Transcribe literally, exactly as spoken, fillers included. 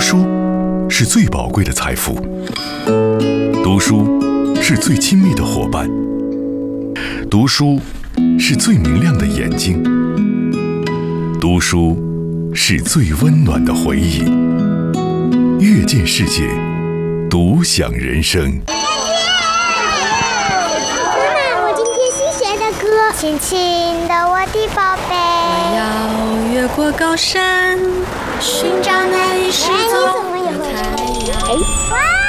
书是最宝贵的财富，读书是最亲密的伙伴，读书是最明亮的眼睛，读书是最温暖的回忆。阅见世界，独享人生。 妈妈，我今天新学的歌，轻轻的我的宝贝。 我要越过高山，寻找那一失踪的太阳。 哇！